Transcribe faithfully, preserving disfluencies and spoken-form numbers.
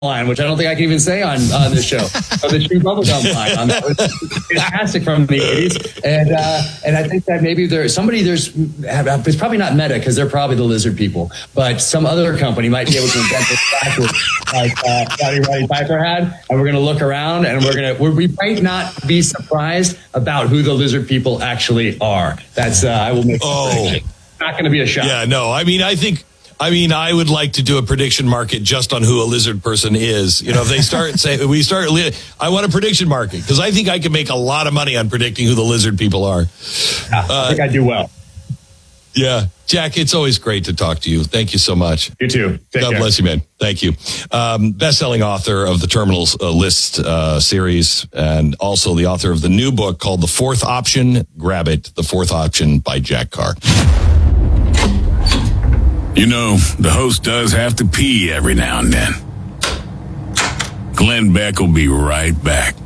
line, which I don't think I can even say on, on this show, or the Chew Bubblegum line. On that was fantastic from the eighties. And uh, and I think that maybe there's somebody, there's, it's probably not Meta because they're probably the lizard people, but some other company might be able to invent this backwards like uh, Rowdy Roddy Piper had. And we're going to look around and we're going to, we might not be surprised about who the lizard people actually are. That's, uh, I will make oh. not going to be a shock. Yeah, no, I mean, I think, I mean, I would like to do a prediction market just on who a lizard person is. You know, if they start say we start, I want a prediction market because I think I can make a lot of money on predicting who the lizard people are. Yeah, I think uh, I do well. Yeah, Jack, it's always great to talk to you. Thank you so much. You too. Take God care. bless you, man. Thank you. Um, best-selling author of the Terminals uh, List uh, series, and also the author of the new book called The Fourth Option. Grab it, The Fourth Option by Jack Carr. You know, the host does have to pee every now and then. Glenn Beck will be right back.